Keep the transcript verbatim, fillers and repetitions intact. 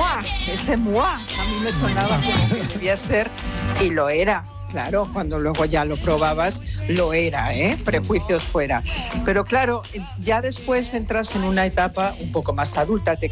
moi, ese moi, a mí me sonaba como que debía ser, y lo era. Claro, cuando luego ya lo probabas, lo era, ¿eh? Prejuicios fuera. Pero claro, ya después entras en una etapa un poco más adulta, te